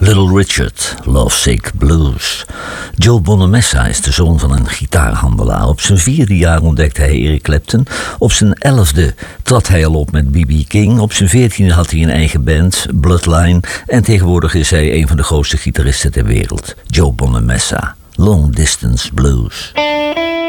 Little Richard, Lovesick Blues. Joe Bonamessa is de zoon van een gitaarhandelaar. Op zijn 4e jaar ontdekte hij Eric Clapton. Op zijn 11e trad hij al op met B.B. King. Op zijn 14e had hij een eigen band, Bloodline. En tegenwoordig is hij een van de grootste gitaristen ter wereld. Joe Bonamessa, Long Distance Blues.